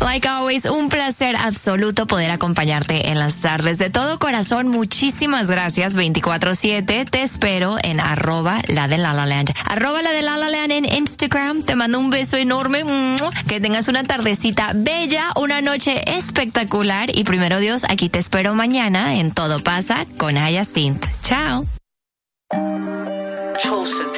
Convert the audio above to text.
Like always, un placer absoluto poder acompañarte en las tardes. De todo corazón, muchísimas gracias. 24/7, te espero en @la de La La Land. @la de La La Land en Instagram. Te mando un beso enorme. Que tengas una tardecita bella, una noche espectacular. Y primero Dios, aquí te espero mañana en Todo Pasa con Hyacinth. Chao. Chosen